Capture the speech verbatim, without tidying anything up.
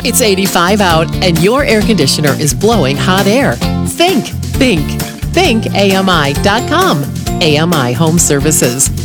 It's eighty-five out and your air conditioner is blowing hot air. Think, think, think A M I dot com. A M I Home Services.